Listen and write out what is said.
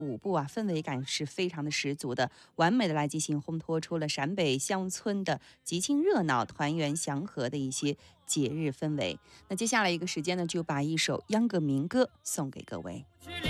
舞步啊，氛围感是非常的十足的，完美的来进行烘托出了陕北乡村的吉庆热闹、团圆祥和的一些节日氛围。那接下来一个时间呢，就把一首秧歌民歌送给各位。